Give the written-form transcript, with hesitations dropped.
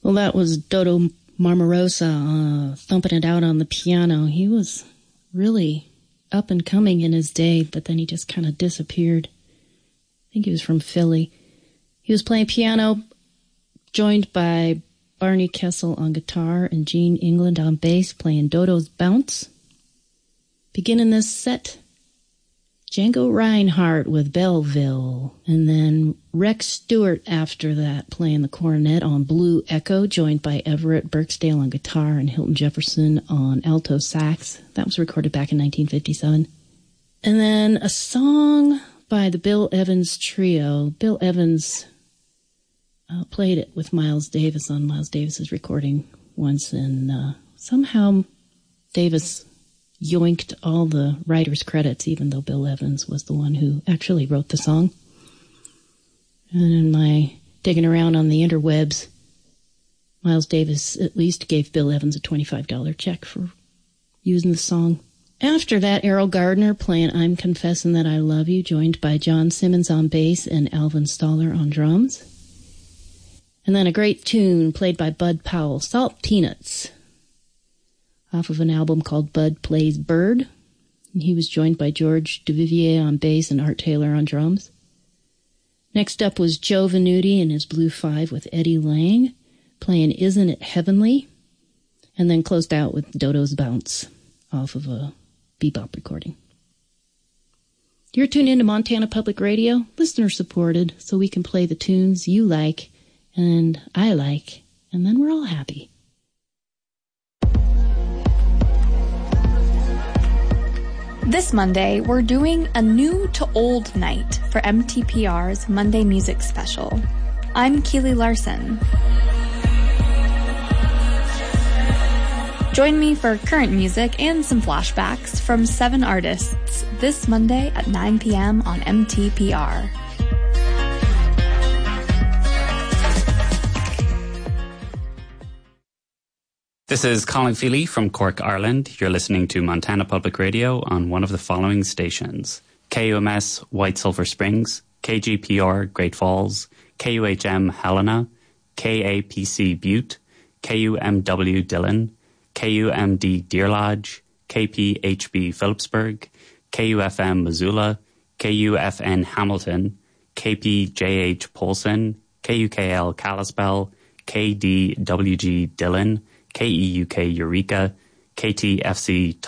Well, that was Dodo Marmarosa thumping it out on the piano. He was really up and coming in his day, but then he just kind of disappeared. I think he was from Philly. He was playing piano, joined by Barney Kessel on guitar and Gene England on bass, playing Dodo's Bounce. Beginning this set, Django Reinhardt with Belleville, and then Rex Stewart after that playing the cornet on Blue Echo, joined by Everett Birksdale on guitar and Hilton Jefferson on alto sax. That was recorded back in 1957. And then a song by the Bill Evans Trio. Bill Evans played it with Miles Davis on Miles Davis's recording once, and somehow Davis yoinked all the writer's credits, even though Bill Evans was the one who actually wrote the song. And in my digging around on the interwebs, Miles Davis at least gave Bill Evans a $25 check for using the song. After that, Errol Gardner playing I'm Confessing That I Love You, joined by John Simmons on bass and Alvin Stoller on drums. And then a great tune played by Bud Powell, Salt Peanuts, off of an album called Bud Plays Bird. And he was joined by George Duvivier on bass and Art Taylor on drums. Next up was Joe Venuti and his Blue Five with Eddie Lang, playing Isn't It Heavenly? And then closed out with Dodo's Bounce, off of a bebop recording. You're tuned into Montana Public Radio, listener supported, so we can play the tunes you like and I like, and then we're all happy. This Monday, we're doing a new to old night for MTPR's Monday Music Special. I'm Keely Larson. Join me for current music and some flashbacks from 7 artists this Monday at 9 p.m. on MTPR. This is Colin Feely from Cork, Ireland. You're listening to Montana Public Radio on one of the following stations: KUMS White Sulphur Springs, KGPR Great Falls, KUHM Helena, KAPC Butte, KUMW Dillon, KUMD Deer Lodge, KPHB Phillipsburg, KUFM Missoula, KUFN Hamilton, KPJH Polson, KUKL Kalispell, KDWG Dillon, KEUK Eureka, KTFC